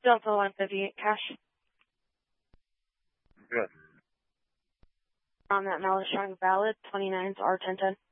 Delta 158 cash. Good. On that mail is showing valid. 29's R1010.